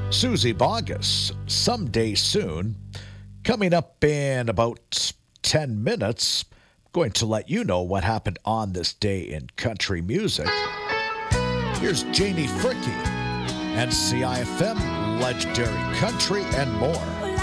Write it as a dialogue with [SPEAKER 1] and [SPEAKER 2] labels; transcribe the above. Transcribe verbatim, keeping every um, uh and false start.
[SPEAKER 1] Susie Bogus, Someday Soon. Coming up in about ten minutes, going to let you know what happened on this day in country music. Here's Janie Fricke, N C I F M, Legendary Country, and more.